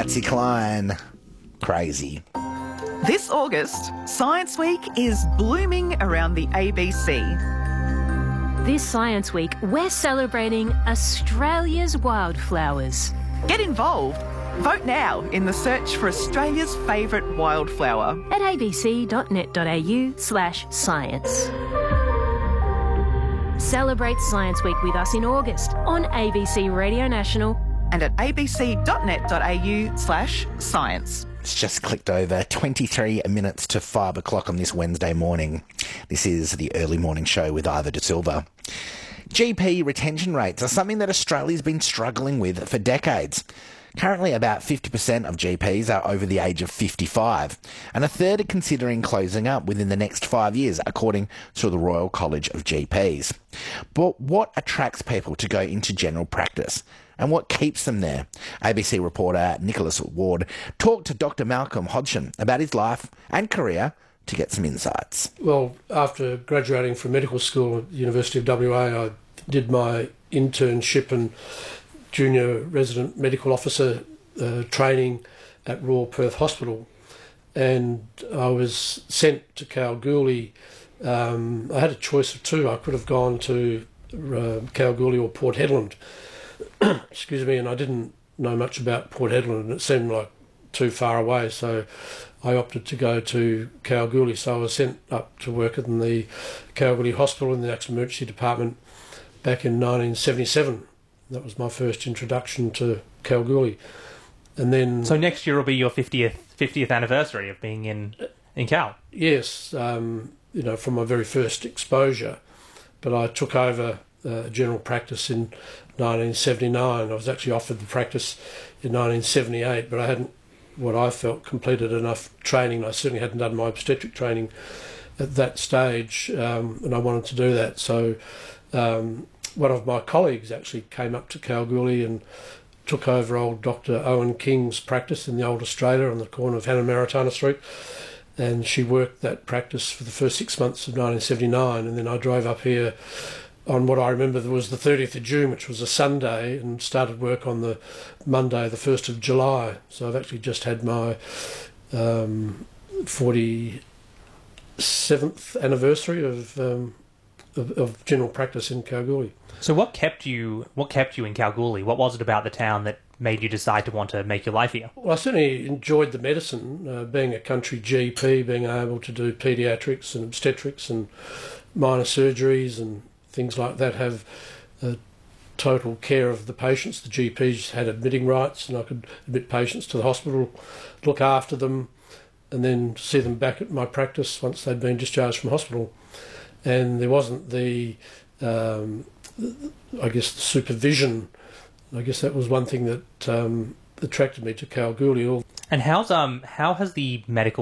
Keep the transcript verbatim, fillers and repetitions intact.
Patsy Cline. Crazy. This August, Science Week is blooming around the A B C. This Science Week, we're celebrating Australia's wildflowers. Get involved. Vote now in the search for Australia's favourite wildflower at abc.net.au slash science. Celebrate Science Week with us in August on A B C Radio National and at abc.net.au slash science. It's just clicked over twenty-three minutes to five o'clock on this Wednesday morning. This is the early morning show with Ivor De Silva. G P retention rates are something that Australia's been struggling with for decades. Currently, about fifty percent of G Ps are over the age of fifty-five, and a third are considering closing up within the next five years, according to the Royal College of G Ps. But what attracts people to go into general practice, and what keeps them there? A B C reporter Nicholas Ward talked to Doctor Malcolm Hodgson about his life and career to get some insights. Well, after graduating from medical school at the University of W A, I did my internship and junior resident medical officer uh, training at Royal Perth Hospital, and I was sent to Kalgoorlie. Um, I had a choice of two. I could have gone to uh, Kalgoorlie or Port Hedland. Excuse me, and I didn't know much about Port Hedland, and it seemed like too far away, so I opted to go to Kalgoorlie. So I was sent up to work in the Kalgoorlie Hospital in the Accident Emergency Department back in nineteen seventy-seven. That was my first introduction to Kalgoorlie. And then... So next year will be your fiftieth fiftieth anniversary of being in, in Cal? Yes, um, you know, from my very first exposure. But I took over uh, general practice in nineteen seventy-nine. I was actually offered the practice in nineteen seventy-eight, but I hadn't, what I felt, completed enough training. I certainly hadn't done my obstetric training at that stage, um, and I wanted to do that. So... Um, one of my colleagues actually came up to Kalgoorlie and took over old Doctor Owen King's practice in the Old Australia on the corner of Hannah Maritana Street, and she worked that practice for the first six months of nineteen seventy-nine, and then I drove up here on what I remember was the thirtieth of June, which was a Sunday, and started work on the Monday, the first of July. So I've actually just had my um, forty-seventh anniversary of, um, of, of general practice in Kalgoorlie. So what kept you what kept you in Kalgoorlie? What was it about the town that made you decide to want to make your life here? Well, I certainly enjoyed the medicine, uh, being a country G P, being able to do paediatrics and obstetrics and minor surgeries and things like that, have uh, total care of the patients. The G Ps had admitting rights, and I could admit patients to the hospital, look after them, and then see them back at my practice once they'd been discharged from hospital. And there wasn't the... Um, I guess the supervision. I guess that was one thing that um, attracted me to Kalgoorlie. And how's um how has the medical